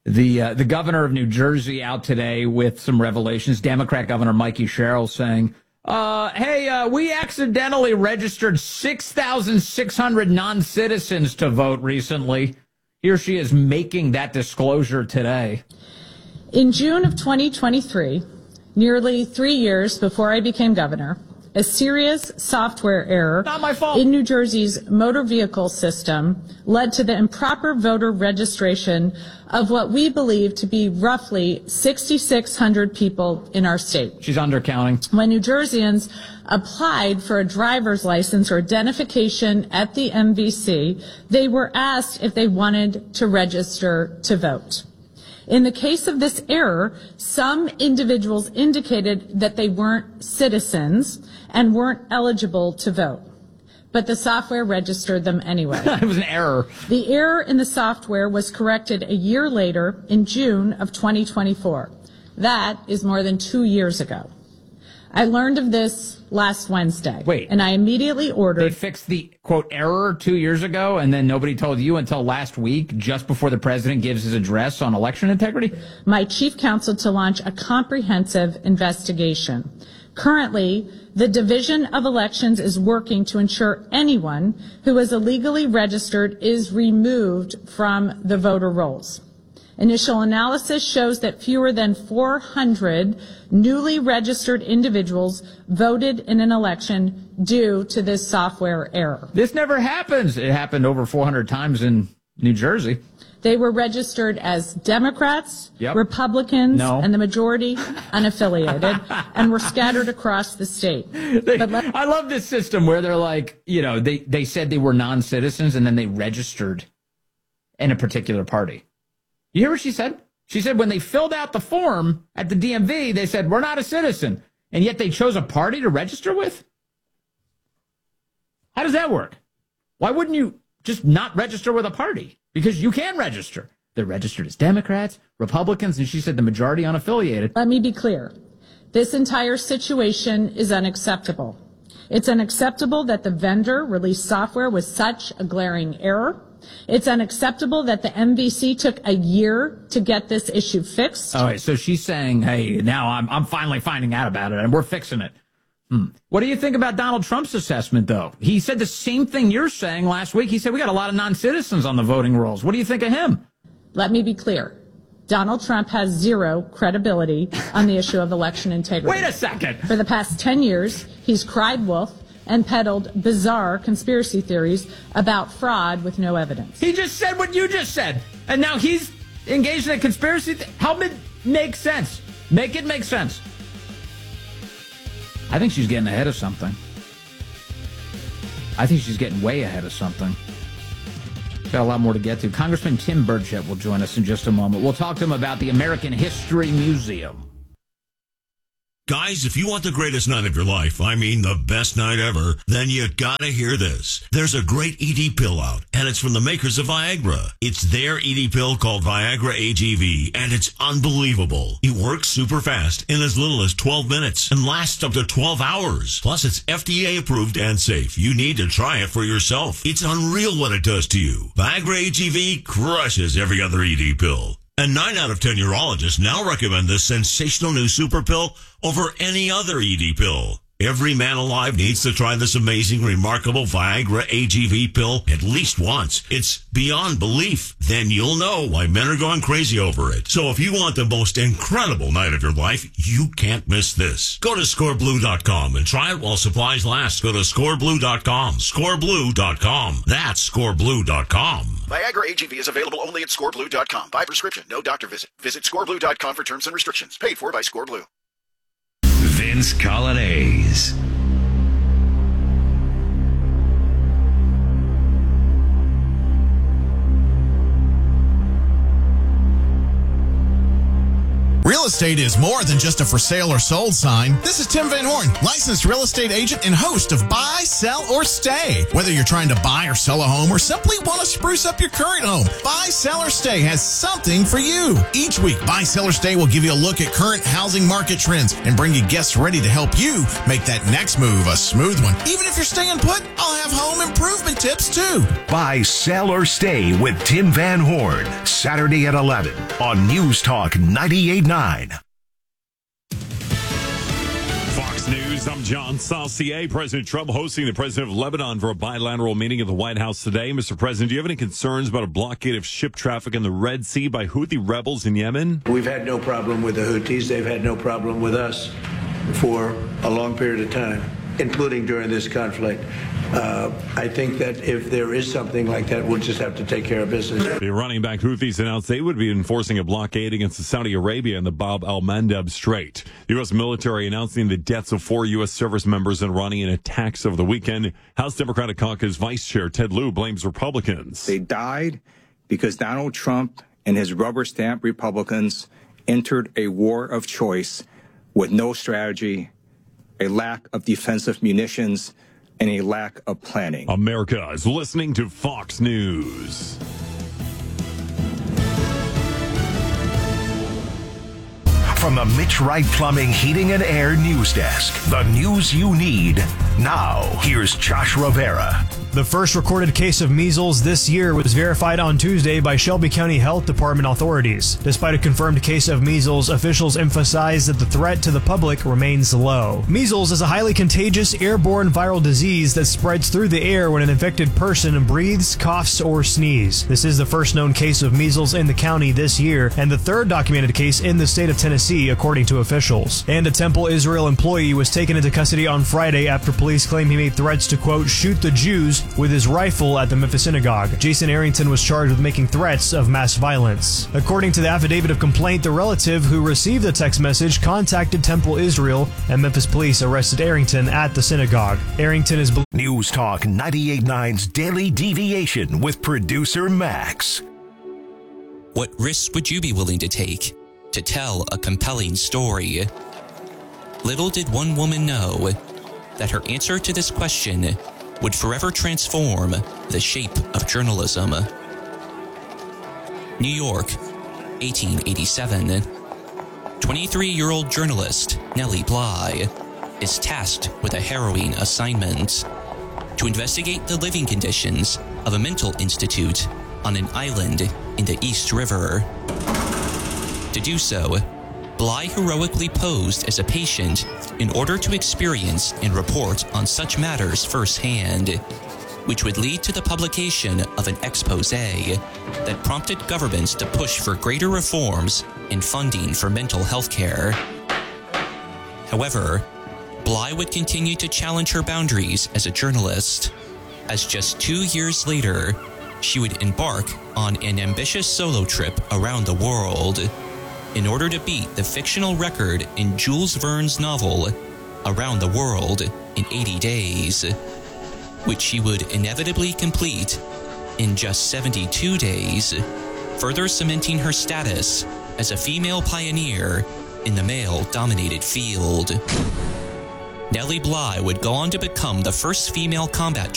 The governor of New Jersey out today with some revelations. Democrat Governor Mikey Sherrill saying, hey, we accidentally registered 6,600 non-citizens to vote recently. Here she is making that disclosure today. In June of 2023, nearly 3 years before I became governor, a serious software error Not my fault. in New Jersey's motor vehicle system led to the improper voter registration of what we believe to be roughly 6,600 people in our state. She's undercounting. When New Jerseyans applied for a driver's license or identification at the MVC, they were asked if they wanted to register to vote. In the case of this error, some individuals indicated that they weren't citizens and weren't eligible to vote, but the software registered them anyway. It was an error. The error in the software was corrected a year later in June of 2024. That is more than 2 years ago. I learned of this last Wednesday. Wait. And I immediately ordered... They fixed the, quote, error 2 years ago, and then nobody told you until last week, just before the president gives his address on election integrity? my chief counsel to launch a comprehensive investigation. Currently, the Division of Elections is working to ensure anyone who is illegally registered is removed from the voter rolls. Initial analysis shows that fewer than 400 newly registered individuals voted in an election due to this software error. This never happens. It happened over 400 times in New Jersey. They were registered as Democrats, Yep. Republicans, No. and the majority unaffiliated, and were scattered across the state. I love this system where they're like, you know, they said they were non-citizens and then they registered in a particular party. You hear what she said? She said when they filled out the form at the DMV, they said, we're not a citizen. And yet they chose a party to register with? How does that work? Why wouldn't you just not register with a party? Because you can register. They're registered as Democrats, Republicans, and she said the majority unaffiliated. Let me be clear. This entire situation is unacceptable. It's unacceptable that the vendor released software with such a glaring error. It's unacceptable that the MVC took a year to get this issue fixed. All right, so she's saying, hey, now I'm finally finding out about it, and we're fixing it. What do you think about Donald Trump's assessment, though? He said the same thing you're saying last week. He said we got a lot of non-citizens on the voting rolls. What do you think of him? Let me be clear. Donald Trump has zero credibility on the issue of election integrity. Wait a second. For the past 10 years, he's cried wolf and peddled bizarre conspiracy theories about fraud with no evidence. He just said what you just said, and now he's engaged in a conspiracy. Help it make sense. Make it make sense. I think she's getting ahead of something. I think she's getting way ahead of something. Got a lot more to get to. Congressman Tim Burchett will join us in just a moment. We'll talk to him about the American History Museum. Guys, if you want the greatest night of your life, I mean the best night ever, then you gotta hear this. There's a great ED pill out, and it's from the makers of Viagra. It's their ED pill called Viagra AGV, and it's unbelievable. It works super fast in as little as 12 minutes and lasts up to 12 hours. Plus, it's FDA approved and safe. You need to try it for yourself. It's unreal what it does to you. Viagra AGV crushes every other ED pill. And 9 out of 10 urologists now recommend this sensational new super pill over any other ED pill. Every man alive needs to try this amazing, remarkable Viagra AGV pill at least once. It's beyond belief. Then you'll know why men are going crazy over it. So if you want the most incredible night of your life, you can't miss this. Go to scoreblue.com and try it while supplies last. Go to scoreblue.com. Scoreblue.com. That's scoreblue.com. Viagra AGV is available only at scoreblue.com. By prescription, no doctor visit. Visit scoreblue.com for terms and restrictions. Paid for by ScoreBlue. Vince Colonnese. Real estate is more than just a for sale or sold sign. This is Tim Van Horn, licensed real estate agent and host of Buy, Sell, or Stay. Whether you're trying to buy or sell a home or simply want to spruce up your current home, Buy, Sell, or Stay has something for you. Each week, Buy, Sell, or Stay will give you a look at current housing market trends and bring you guests ready to help you make that next move a smooth one. Even if you're staying put, I'll have home improvement tips too. Buy, Sell, or Stay with Tim Van Horn. Saturday at 11 on News Talk 98.9. Fox News, I'm John Saucier. President Trump hosting the president of Lebanon for a bilateral meeting at the White House today. Mr. President, do you have any concerns about a blockade of ship traffic in the Red Sea by Houthi rebels in Yemen? We've had no problem with the Houthis. They've had no problem with us for a long period of time, including during this conflict. I think that if there is something like that, we'll just have to take care of business. The Iranian-backed Houthis announced they would be enforcing a blockade against Saudi Arabia in the Bab al-Mandeb Strait. The U.S. military announcing the deaths of 4 U.S. service members in Iranian attacks over the weekend. House Democratic Caucus Vice Chair Ted Lieu blames Republicans. They died because Donald Trump and his rubber stamp Republicans entered a war of choice with no strategy, a lack of defensive munitions, and a lack of planning. America is listening to Fox News. From the Mitch Wright Plumbing, Heating, and Air News Desk, the news you need. Now, here's Josh Rivera. The first recorded case of measles this year was verified on Tuesday by Shelby County Health Department authorities. Despite a confirmed case of measles, officials emphasize that the threat to the public remains low. Measles is a highly contagious airborne viral disease that spreads through the air when an infected person breathes, coughs, or sneezes. This is the first known case of measles in the county this year and the third documented case in the state of Tennessee, according to officials. And a Temple Israel employee was taken into custody on Friday after police claim he made threats to, quote, shoot the Jews with his rifle at the Memphis synagogue. Jason Arrington was charged with making threats of mass violence. According to the affidavit of complaint, the relative who received the text message contacted Temple Israel, and Memphis police arrested Arrington at the synagogue. Arrington is... News Talk 98.9's Daily Deviation with producer Max. What risks would you be willing to take to tell a compelling story? Little did one woman know that her answer to this question would forever transform the shape of journalism. New York, 1887. 23-year-old journalist Nellie Bly is tasked with a harrowing assignment: to investigate the living conditions of a mental institute on an island in the East River. To do so, Bly heroically posed as a patient in order to experience and report on such matters firsthand, which would lead to the publication of an expose that prompted governments to push for greater reforms in funding for mental health care. However, Bly would continue to challenge her boundaries as a journalist, as just 2 years later, she would embark on an ambitious solo trip around the world in order to beat the fictional record in Jules Verne's novel Around the World in 80 Days, which she would inevitably complete in just 72 days, further cementing her status as a female pioneer in the male-dominated field. Nellie Bly would go on to become the first female combat